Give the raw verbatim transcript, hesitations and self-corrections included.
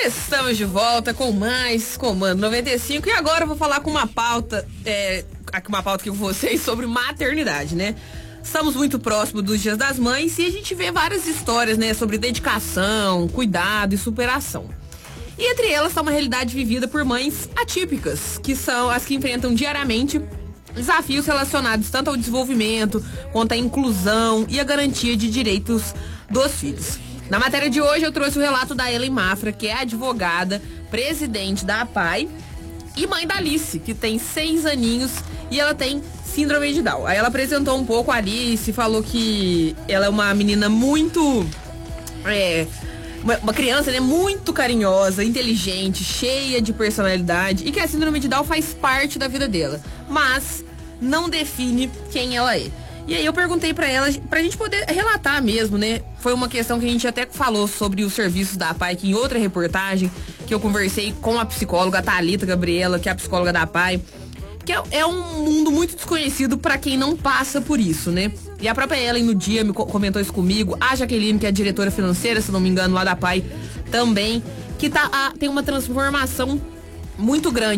Estamos de volta com mais Comando noventa e cinco e agora eu vou falar com uma pauta, é, uma pauta aqui com vocês sobre maternidade, né? Estamos muito próximos dos Dias das Mães e a gente vê várias histórias, né, sobre dedicação, cuidado e superação. E entre elas está uma realidade vivida por mães atípicas, que são as que enfrentam diariamente desafios relacionados tanto ao desenvolvimento quanto à inclusão e à garantia de direitos dos filhos. Na matéria de hoje eu trouxe o relato da Ellen Mafra, que é advogada, presidente da A P A I e mãe da Alice, que tem seis aninhos e ela tem síndrome de Down. Aí ela apresentou um pouco a Alice, falou que ela é uma menina muito... É, uma, uma criança, né, muito carinhosa, inteligente, cheia de personalidade e que a síndrome de Down faz parte da vida dela, mas não define quem ela é. E aí eu perguntei pra ela, pra gente poder relatar mesmo, né? Foi uma questão que a gente até falou sobre os serviços da A P A I, que em outra reportagem, que eu conversei com a psicóloga, a Thalita Gabriela, que é a psicóloga da A P A I, que é, é um mundo muito desconhecido pra quem não passa por isso, né? E a própria Ellen no dia me comentou isso comigo, a Jaqueline, que é a diretora financeira, se não me engano, lá da A P A I, também, que tá, a, tem uma transformação muito grande